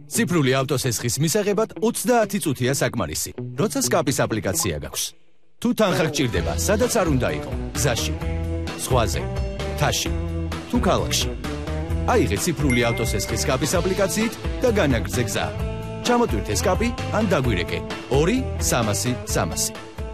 ციფრული ავტოსესხის მისაღებად 30 წუთია საკმარისი, როცა სკაპის აპლიკაცია გაქვს. თუ თანხა გჭირდება, სადაც არ უნდა იყო, გზაში, ზღვაზე, მთაში, თუ ქალაქში. აიღე ციფრული ავტოსესხის სკაპის აპლიკაციით და განაგრძე გზა. ჩამოტვირთე სკაპი ან დაგვირეკე 2-300-300.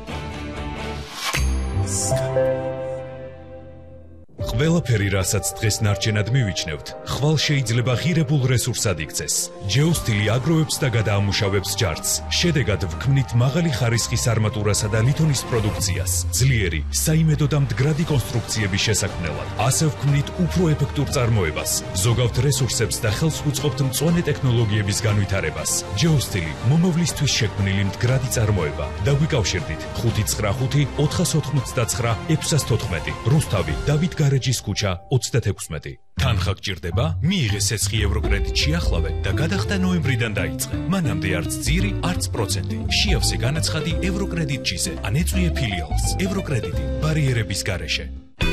ყველაფერი, რასაც დღეს ნარჩენად მივიჩნევთ, ხვალ შეიძლება ღირებულ რესურსად იქცეს. ჯეოსტილი აგროვებს და გადაამუშავებს ჯარცს. შედეგად ვქმნით მაღალი ხარისხის არმატურასა და ლითონის პროდუქციას, ძლიერი, საიმედო და მდგრადი კონსტრუქციების შესაქმნელად. ასე ვქმნით უფრო ეფექტურ წარმოებას, ზოგავთ რესურსებს და ხელს უწყობთ მწვანე ტექნოლოგიების განვითარებას. ჯეოსტილი მომავლისთვის შექმნილი მდგრადი წარმოება. დაგვიკავშირდით 595 499 614. რუსთავი, დავით გარეჯის ქუჩა 36. თანხა გჭირდება? მიიღე სესხი ევროკრედიტში ახლავე და გადახდა ნოემბრიდან დაიწყე. მანამდე არც ძირი, არც პროცენტი. შეავსე განაცხადი ევროკრედიტჩიზე, ან ეწვიე ფილიალს. ევროკრედიტი ბარიერების გარეშე.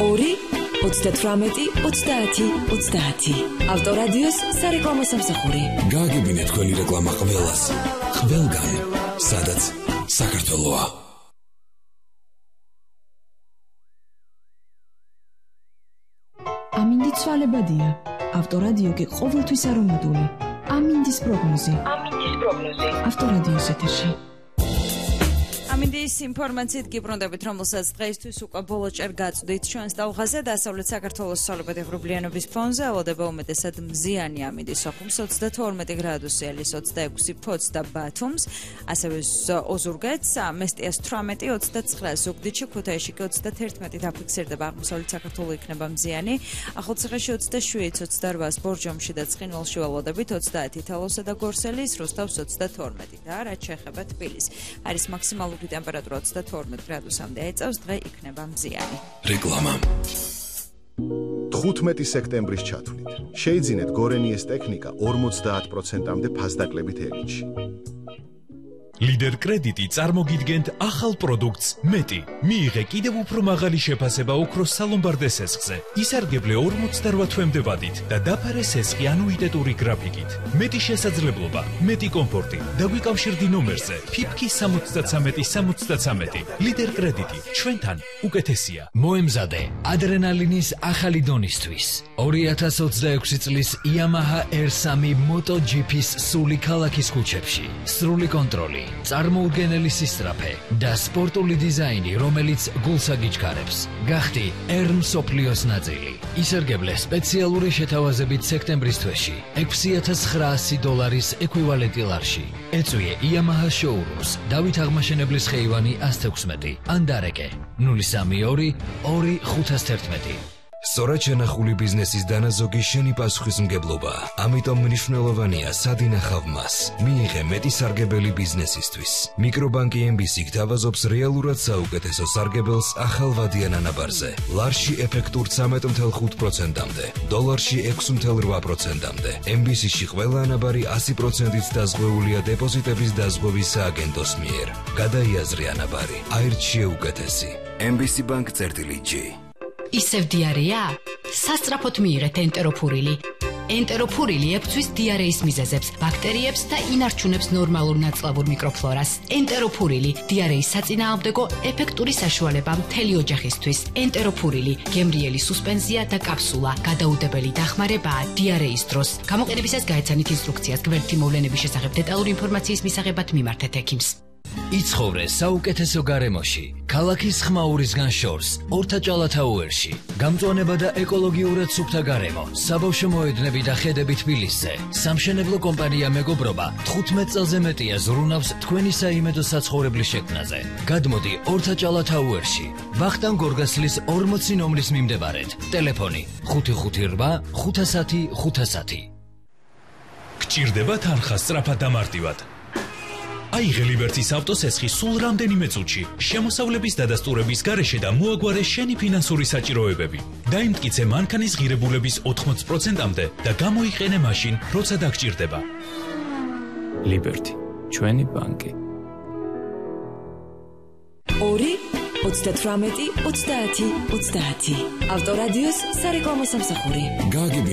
2-30-30-30. ავტორადიოს სარეკლამო სამსახური. გააგებინე თქვენი რეკლამა ყველას. ყველგან, სადაც საქართველოა. ამინდი ცვალებადია. ავტორადიო კი ყოველთვის არომატული. ამინდის პროგნოზი. ავტორადიოს ეთერში. ამინდის ინფორმაციით გიბრუნდებით, რომელსაც დღეისთვის უკვე ბოლოჭერ გაწვდით ჩვენს ტალღაზე. დასავლეთ საქართველოს სალობათევრობლიანობის ფონზე ელოდება უმეტესად მზიანი ამინდის ოხუმს 32 გრადუსი ელის 26 ფოთს და ბათუმს, ასევე ოზურგეთს, მესტიას 18, 29 ზუგდიდში, ქუთაისში კი 31 დაფიქსირდება. აღმოსავლეთ საქართველო იქნება მზიანი, ახალციხეში 27, 28 ბორჯომში და ცხინვალში ველოდებით 30 თელოსა და გორსელის, რუსთავს 22 და რაც შეეხება თბილისს. არის მაქსიმალური ტემპერატურა 32 გრადუსამდე ეწევს, დღე იქნება მზიანი. რეკლამა. 15 სექტემბრის ჩათვლით შეიძინეთ გორენიეს ტექნიკა 50%-მდე ფასდაკლებით ელინში. ლიდერ კრედიტი წარმოგიდგენთ ახალ პროდუქტს მეტი. მიიღე კიდევ უფრო მაღალი შეფასება ოქროს სალომბარდე სესხზე. ისარგებლე 48 თვემდე ვადით და დაფარე სესხი ანუიტეტური გრაფიკით. მეტი შესაძლებლობა, მეტი კომფორტი. დაგვიკავშირდი ნომერზე ფიფკი 73-73. ლიდერ კრედიტი, ჩვენთან უკეთესია. მოემზადე ადრენალინის ახალი დონისთვის. 2026 წლის Yamaha R3 MotoGP-ს სული ქალაქის ქუჩებში. სრული კონტროლი, წარმოუდგენელი სისწრაფე და სპორტული დიზაინი, რომელიც გულს აგიჩქარებს. გახდი R მსოფლიოს ნაწილი. ისარგებლე სპეციალური შეთავაზებით სექტემბრის თვეში $6,900 ეკვივალენტი ლარში. ეწვიე Yamaha showrooms, დავით აღმაშენებლის ხეივანი 116 ან დარეკე 032 2511. სწორად შენახული ბიზნესის დანაზოგი შენი პასუხისმგებლობა. ამიტომ მნიშვნელოვანია სად ინახავ მას. მიიღე მეტი სარგებელი ბიზნესისთვის. მიკრობანკი MBC გთავაზობს რეალურად საუკეთესო სარგებელს ახალვადიან ანაბარზე. ლარში ეფექტურ 13.5%-მდე, დოლარში 6.8%-მდე. MBC-ში ყველა ანაბარი 100%-ით დაზღვეულია დეპოზიტების დაზღვევის სააგენტოს მიერ. გადაიაზრე ანაბარი. აირჩ შეუკეთესი. MBC Bank წერტილი-G. ისევ დიარეა? სასწრაფოდ მიიღეთ ენტეროფურილი. ენტეროფურილი ებწვის დიარეის მიზეზებს, ბაქტერიებს და ინარჩუნებს ნორმალურ ნაწლავურ მიკროფლორას. ენტეროფურილი დიარეის საწინააღმდეგო ეფექტური საშუალება მთელი ოჯახისთვის. ენტეროფურილი გემრიელი სუსპენზია და კაფსულა, გადაუდებელი დახმარებაა დიარეის დროს. გამოყენებისას გაეცანით ინსტრუქციას. გვერდითი მოვლენების შესახებ დეტალური ინფორმაციის მისაღებად მიმართეთ ექიმს. იცხოვრე საუკეთესო გარემოში, ქალაქის ხმაურისგან შორს, ორთაჭალათაუერში. გამწვანება და ეკოლოგიურად სუფთა გარემო, საბავშვო მოედნები და ხედები თბილისზე. სამშენებლო კომპანია მეგობრობა 15 წელზე მეტია ზრუნავს თქვენი საიმედო საცხოვრებლის შექმნაზე. გადმოდი ორთაჭალათაუერში, ვახტანგ გორგასლის 40 ნომრის მიმდებარედ. ტელეფონი 558 510 510. გჭირდება თანხა სწრაფად და მარტივად. აიღე ლიბერტის ავტოსესხი სულ რამდენიმე წუთში, შემოსავლების დადასტურების გარეშე და მოაგვარე შენი ფინანსური საჭიროებები. დაიმტკიცე მანქანის ღირებულების 80%-მდე და გამოიყენე მაშინ, როცა დაგჭირდება. ლიბერტი, ჩვენი ბანკი. 2-30-30-30. ავტორადიოს სარეკლამო სამსახური.